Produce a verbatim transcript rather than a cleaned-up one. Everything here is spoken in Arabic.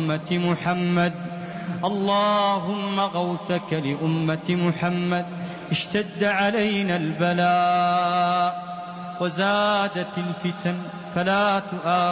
لأمة محمد اللهم غوثك لأمة محمد. اشتد علينا البلاء وزادت الفتن فلا تؤاخذنا